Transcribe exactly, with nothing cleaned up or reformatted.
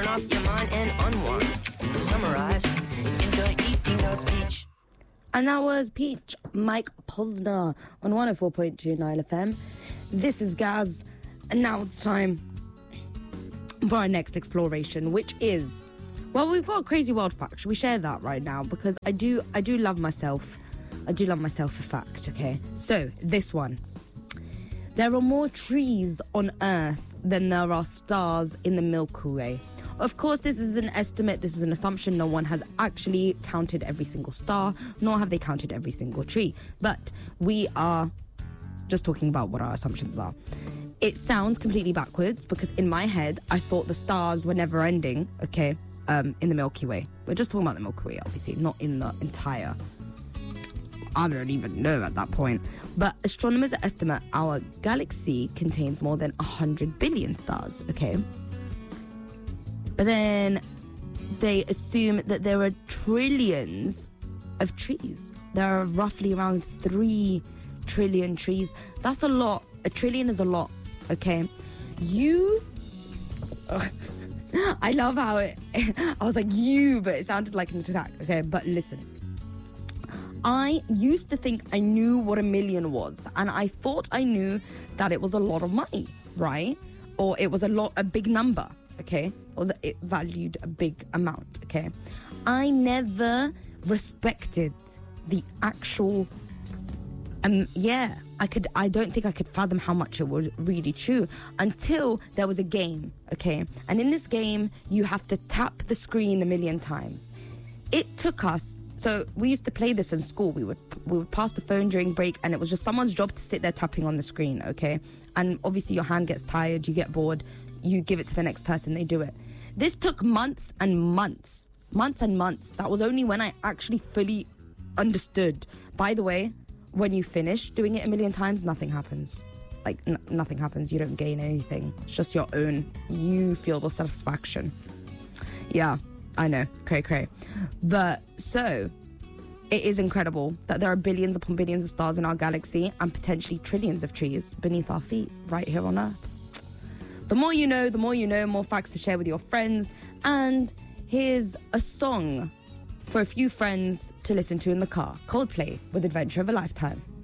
off your mind and unwind. To summarize, enjoy eating a peach. And that was Peach, Mike Posner on one oh four point two Nile F M. This is Gaz, and now it's time for our next exploration, which is, well, we've got a crazy world fact. Should we share that right now? Because I do, I do love myself. I do love myself a fact, okay? So, this one. There are more trees on Earth than there are stars in the Milky Way. Of course, this is an estimate, this is an assumption. No one has actually counted every single star, nor have they counted every single tree. But we are just talking about what our assumptions are. It sounds completely backwards because in my head, I thought the stars were never ending, okay, um, in the Milky Way. We're just talking about the Milky Way, obviously, not in the entire... I don't even know at that point. But astronomers estimate our galaxy contains more than one hundred billion stars, okay? But then they assume that there are trillions of trees. There are roughly around three trillion trees. That's a lot. A trillion is a lot, okay? You... I love how it... I was like, you, but it sounded like an attack, okay? But listen. I used to think I knew what a million was, and I thought I knew that it was a lot of money, right? Or it was a lot, a big number, okay? Or that it valued a big amount, okay? I never respected the actual, um, yeah, I could, I don't think I could fathom how much it was really true until there was a game, okay? And in this game, you have to tap the screen a million times. It took us, so we used to play this in school. We would we would pass the phone during break, and it was just someone's job to sit there tapping on the screen, okay? And obviously your hand gets tired, you get bored, you give it to the next person, they do it. This took months and months, months and months. That was only when I actually fully understood. By the way, when you finish doing it a million times, nothing happens. Like, n- nothing happens. You don't gain anything. It's just your own. You feel the satisfaction. Yeah. I know, cray cray. But so, it is incredible that there are billions upon billions of stars in our galaxy and potentially trillions of trees beneath our feet right here on Earth. The more you know, the more you know, more facts to share with your friends. And here's a song for a few friends to listen to in the car. Coldplay with Adventure of a Lifetime.